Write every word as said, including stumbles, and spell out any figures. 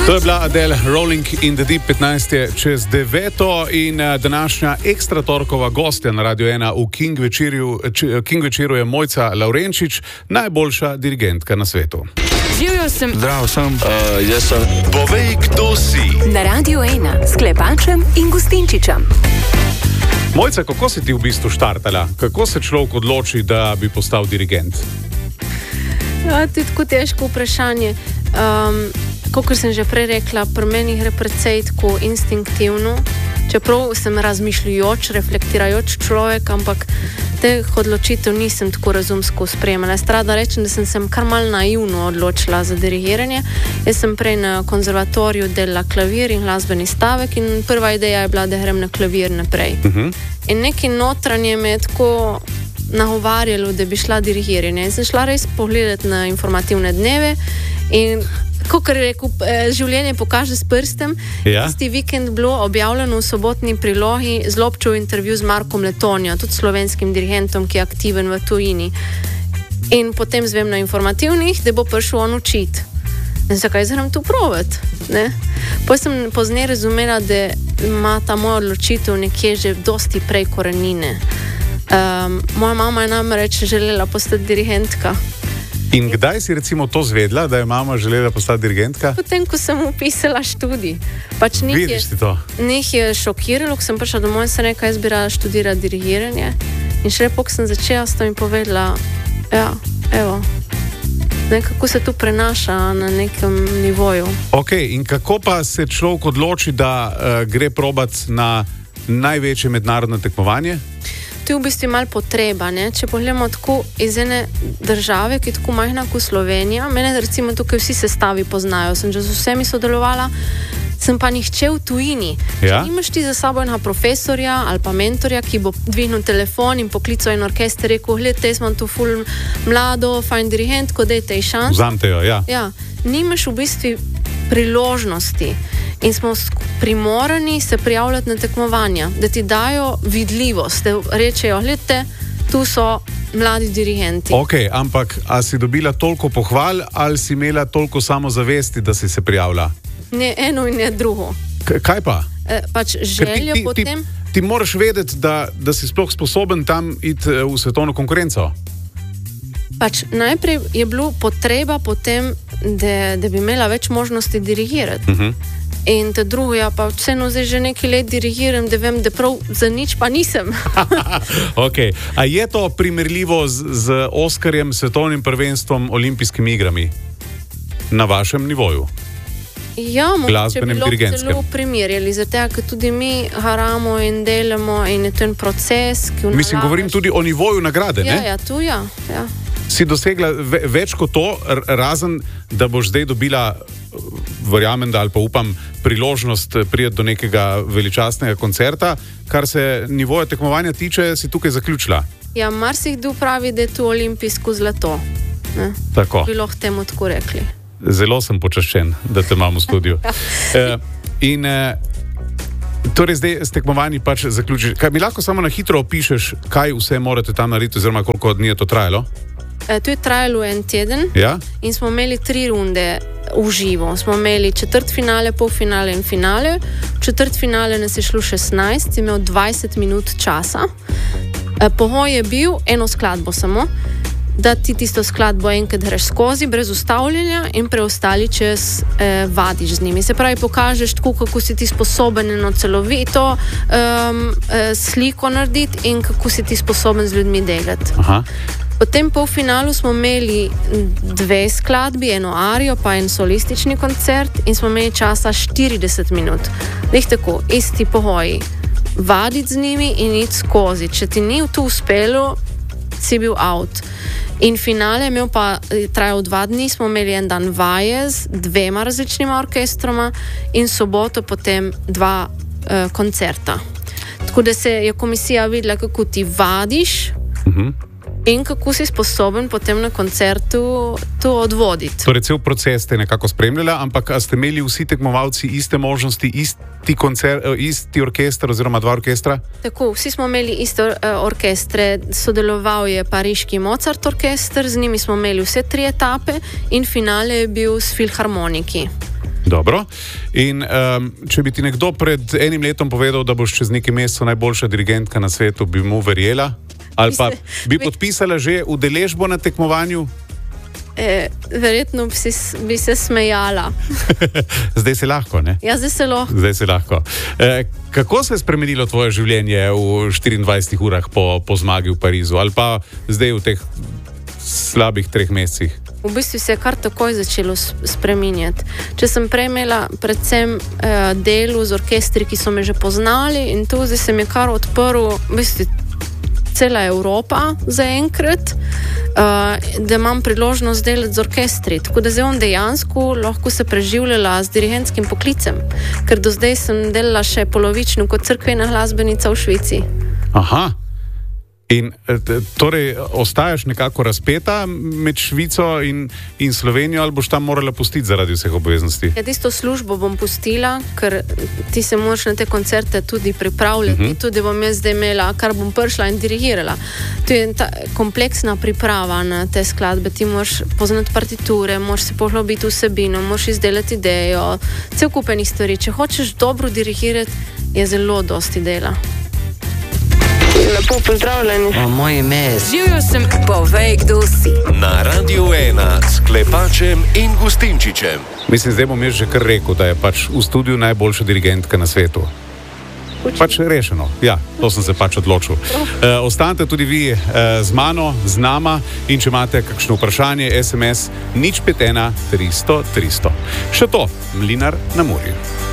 To je bila Adele, Rolling in the Deep, petnajst je čez deveto in današnja ekstra torkova gostja na Radio ena v King večerju, King večeru je Mojca Lavrenčič, najboljša dirigentka na svetu. Živjo sem. Zdravo sem. Uh, jaz sem. Povej, kdo si. Na Radio ena s Klepačem in Gustinčičem. Mojca, kako si ti v bistvu štartala? Kako se človek odloči, da bi postal dirigent? Ja, to je tako težko vprašanje. Um, Kot sem že prej rekla, pri meni gre precej tako instinktivno, čeprav sem razmišljujoč, reflektirajoč človek, ampak teh odločitev nisem tako razumsko sprejemala. Jaz rada rečem, da sem se kar mal naivno odločila za dirigiranje. Jaz sem prej na konzervatoriju delala klavir in glasbeni stavek in prva ideja je bila, da grem na klavir naprej. Uh-huh. In nekaj notranje me je tako nagovarjalo, da bi šla dirigiranje. Jaz sem šla res pogledati na informativne dneve in kot je rekel, življenje pokaže s prstem. Ja. Tisti vikend bilo objavljeno v sobotni prilogi zlobčev intervju z Markom Letonjo, tudi slovenskim dirigentom, ki je aktiven v tujini. In potem zvem na informativnih, da bo prišel on učit. In zakaj zrem tu provat? Potem sem pozneje razumela, da ima ta moja odločitev nekje že dosti prej korenine. Um, moja mama je namreč želela postati dirigentka. In kdaj si recimo to zvedla, da je mama želela postati dirigentka? Potem, ko sem upisala študij. Pač Vidiš ti to? Njih je šokiralo, ko sem prišla domov in sem rekla, jaz bi rada študirala dirigiranje. In še lepo, ko sem začela, sta mi povedala, ja, evo, nekako se to prenaša na nekem nivoju. Ok, in kako pa se človek odloči, da uh, gre probat na največje mednarodno tekmovanje? To je v bistvu malo potreba, ne? Če pogledamo tako iz ene države, ki je tako majhna kot Slovenija, mene recimo tukaj vsi sestavi poznajo, sem že z vsemi sodelovala, sem pa nihče v tujini. Ja? Če imaš ti za sabo enega profesorja ali pa mentorja, ki bo dvignil telefon in poklical en orkester, rekel, gledajte, jaz imam tu ful mlado, fajn dirigentko, dajte ji šans. Vzamte jo, ja. Ja, nimaš v bistvu priložnosti. In smo primorani se prijavljati na tekmovanja, da ti dajo vidljivost, da rečejo, gledajte, tu so mladi dirigenti. Ok, ampak a si dobila toliko pohval ali si imela toliko samozavesti, da si se prijavila? Ne eno in ne drugo. K- kaj pa? E, pač željo ti, ti, potem... Ti, ti moraš vedeti, da, da si sploh sposoben tam iti v svetovno konkurenco. Pač najprej je bilo potreba potem, da, da bi imela več možnosti dirigirati. Uh-huh. In te drugo, ja, pa vseeno zdaj že nekaj let dirigiram, da vem, da prav za nič pa nisem. Ok, a je to primerljivo z, z Oskarjem, svetovnim prvenstvom, olimpijskimi igrami na vašem nivoju? Ja, mogoče bi lahko celo primerjali, zato ker tudi mi haramo in delamo in je to en proces, ki vnalagaš. Mislim, govorim tudi o nivoju nagrade, ja, ne? Ja, tu ja, ja. Si dosegla ve, več kot to, razen da boš zdaj dobila, verjamem, da ali pa upam, priložnost priti do nekega veličastnega koncerta, kar se nivoja tekmovanja tiče, si tukaj zaključila. Ja, marsikdo pravi, da je to olimpijsko zlato. Ne? Tako. Bi lahko temu tako rekli. Zelo sem počaščen, da te imam v studiu. e, in e, torej zdaj s tekmovanji pač zaključiš. Kaj mi lahko samo na hitro opišeš, kaj vse morate tam narediti, oziroma koliko dni je to trajalo? E, to je trajalo en teden, ja? In smo imeli tri runde v živo. Smo imeli četrt finale, pol finale in finale. V četrt finale nas je šlo šestnajst, imel dvajset minut časa. E, pogoj je bil eno skladbo samo, da ti tisto skladbo enkrat greš skozi, brez ustavljanja in preostali čas eh, vadiš z njimi. Se pravi, pokažeš tako, kako si ti sposoben eno celovito um, eh, sliko narediti in kako si ti sposoben z ljudmi delati. Aha. Potem po finalu smo imeli dve skladbi, eno arijo pa en solistični koncert in smo imeli časa štirideset minut. Lih tako, isti pogoji. Vaditi z njimi in iti skozi. Če ti ni to uspelo, si bil out. In finale imel pa trajal dva dni, smo imeli en dan vaje z dvema različnima orkestroma in soboto potem dva uh, koncerta. Tako da se je komisija videla, kako ti vadiš uh-huh. in kako si sposoben potem na koncertu to odvoditi. Torej, cel proces ste nekako spremljala, ampak a ste imeli vsi tekmovalci iste možnosti, isti, koncert, isti orkester oziroma dva orkestra? Tako, vsi smo imeli iste orkestre. Sodeloval je pariški Mozart orkester, z njimi smo imeli vse tri etape in finale je bil s filharmoniki. Dobro. In um, če bi ti nekdo pred enim letom povedal, da boš čez nekaj mesecev najboljša dirigentka na svetu, bi mu verjela? Ali pa bi podpisala že udeležbo na tekmovanju? E, verjetno bi, si, bi se smejala. Zdaj se lahko, ne? Ja, zdaj se lahko. Zdaj se lahko. E, kako se je spremenilo tvoje življenje v štiriindvajsetih urah po, po zmagi v Parizu? Ali pa zdaj v teh slabih treh mesecih? V bistvu se je kar takoj začelo spreminjati. Če sem prej imela predvsem eh, delu z orkestri, ki so me že poznali, in tu zdaj se mi je kar odprl, v bistvu cela Evropa zaenkrat, uh, da imam priložnost delati z orkestri. Tako da zdaj bom dejansko lahko se preživljala z dirigentskim poklicem, ker do zdaj sem delala še polovično kot cerkvena glasbenica v Švici. Aha. In torej ostaješ nekako razpeta med Švico in, in Slovenijo, ali boš tam morala pustiti zaradi vseh obveznosti? Ja, tisto službo bom pustila, ker ti se moraš na te koncerte tudi pripravljati. Uh-huh. Tudi bom jaz zdaj imela, kar bom prišla in dirigirala. To je ta kompleksna priprava na te skladbe. Ti moraš poznati partiture, moraš se poglobiti vsebino, moraš izdelati idejo, cel kup enih stvari. Če hočeš dobro dirigirati, je zelo dosti dela. Lepo pozdravljeni. O, moje ime je... Živjo sem, povej, kdo si. Na Radiu ena s Klepačem in Gustinčičem. Mislim, zdaj bom jaz že kar rekel, da je pač v studiu najboljša dirigentka na svetu. Učim. Pač rešeno. Ja, to sem se pač odločil. Oh. E, ostanite tudi vi e, z mano, z nama, in če imate kakšno vprašanje, es em es nič pet ena tristo tristo. Še to, Mlinar na Muri.